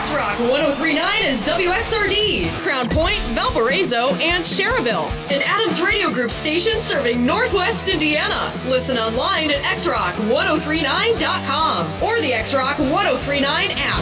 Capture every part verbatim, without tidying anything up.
X-Rock one oh three point nine is W X R D, Crown Point, Valparaiso, and Cherryville. An Adams Radio Group station serving Northwest Indiana. Listen online at x rock ten thirty-nine dot com or the X-Rock ten thirty-nine app.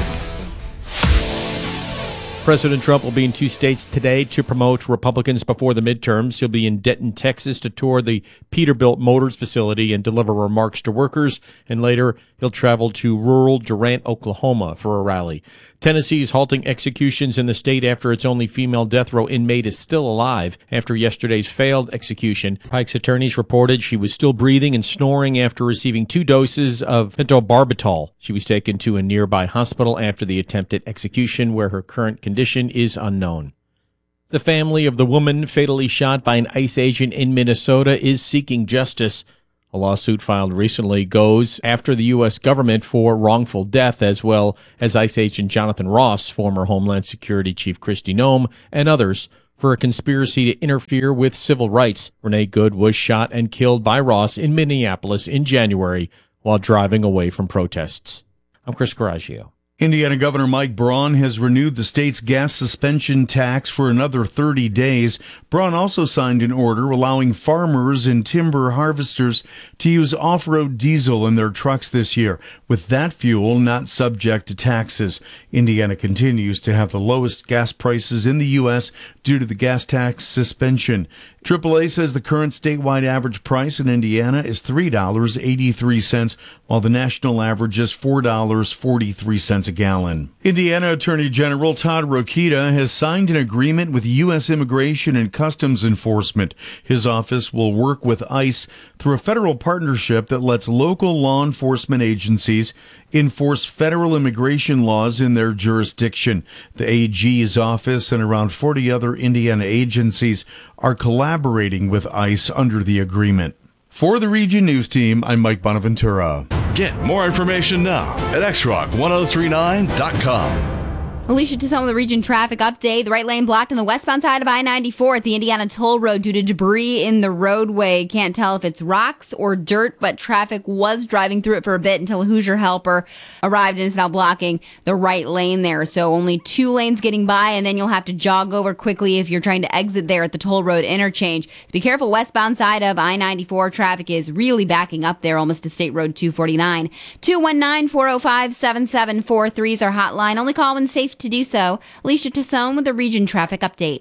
President Trump will be in two states today to promote Republicans before the midterms. He'll be in Denton, Texas to tour the Peterbilt Motors facility and deliver remarks to workers. And later, he'll travel to rural Durant, Oklahoma for a rally. Tennessee is halting executions in the state after its only female death row inmate is still alive after yesterday's failed execution. Pike's attorneys reported she was still breathing and snoring after receiving two doses of pentobarbital. She was taken to a nearby hospital after the attempted execution, where her current condition is unknown. The family of the woman fatally shot by an ICE agent in Minnesota is seeking justice. A lawsuit filed recently goes after the U S government for wrongful death, as well as ICE agent Jonathan Ross, former Homeland Security Chief Kristi Noem, and others for a conspiracy to interfere with civil rights. Renee Good was shot and killed by Ross in Minneapolis in January while driving away from protests. I'm Chris Coraggio. Indiana Governor Mike Braun has renewed the state's gas suspension tax for another thirty days. Braun also signed an order allowing farmers and timber harvesters to use off-road diesel in their trucks this year, with that fuel not subject to taxes. Indiana continues to have the lowest gas prices in the U S due to the gas tax suspension. triple A says the current statewide average price in Indiana is three dollars and eighty-three cents, while the national average is four dollars and forty-three cents a gallon. Indiana Attorney General Todd Rokita has signed an agreement with U S Immigration and Customs Enforcement. His office will work with ICE through a federal partnership that lets local law enforcement agencies enforce federal immigration laws in their jurisdiction. The A G's office and around forty other Indiana agencies are collaborating with ICE under the agreement. For the Region News Team, I'm Mike Bonaventura. Get more information now at x rock ten thirty-nine dot com. Alicia Tassone with the Region Traffic Update. The right lane blocked on the westbound side of I ninety-four at the Indiana Toll Road due to debris in the roadway. Can't tell if it's rocks or dirt, but traffic was driving through it for a bit until a Hoosier helper arrived and is now blocking the right lane there. So only two lanes getting by, and then you'll have to jog over quickly if you're trying to exit there at the Toll Road interchange. So be careful, westbound side of I ninety-four. Traffic is really backing up there almost to State Road two forty-nine. two one nine, four oh five, seven seven four three is our hotline. Only call when safe to do so. Alicia Tassone with the Region Traffic Update.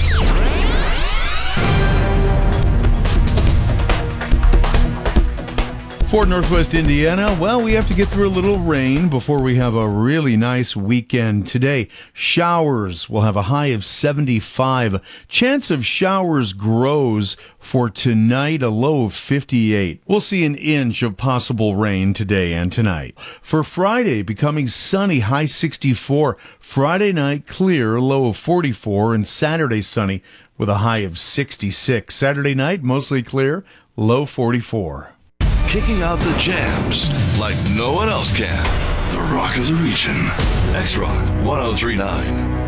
For Northwest Indiana, well, we have to get through a little rain before we have a really nice weekend today. Showers will have a high of seventy-five. Chance of showers grows for tonight, a low of fifty-eight. We'll see an inch of possible rain today and tonight. For Friday, becoming sunny, high sixty-four. Friday night, clear, low of forty-four. And Saturday, sunny with a high of sixty-six. Saturday night, mostly clear, low forty-four. Kicking out the jams like no one else can. The Rock of the Region. X-Rock ten thirty-nine.